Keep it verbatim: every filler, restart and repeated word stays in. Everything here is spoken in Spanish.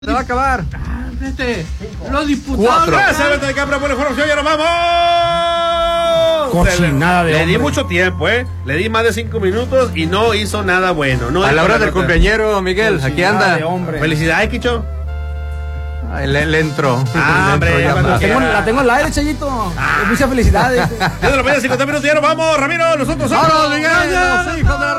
Se va a acabar. Ah, este, los diputados. Gracias, Beto de Capra, por la información. Ya nos vamos. Cochinada de Le di hombre. mucho tiempo, ¿eh? Le di más de cinco minutos y no hizo nada bueno. No A la hizo hora nada. del cumpleañero, Miguel, aquí anda. Felicidades, Quicho. Ay, le, le entró. Ah, Le hombre, entró cuando llamada. quiera. La tengo en el aire, Chayito. Muchas felicidades. Ya de la mañana, cincuenta minutos. Ya nos vamos, Ramiro. Nosotros somos. ¡Vámonos, Miguel! Los hijos de la